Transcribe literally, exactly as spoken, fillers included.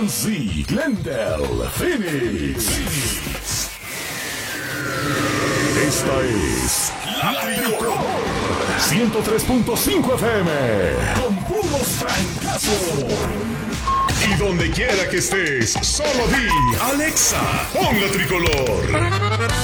Muncie, Glendale, Phoenix. Esta es La Tricolor ciento tres punto cinco F M con puros francazos. Y donde quiera que estés, solo di Alexa, pon La Tricolor.